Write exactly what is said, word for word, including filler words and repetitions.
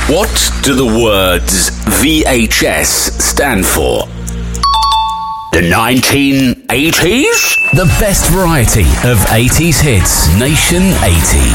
What do the words V H S stand for? The nineteen eighties? The best variety of eighties hits. Nation eighty.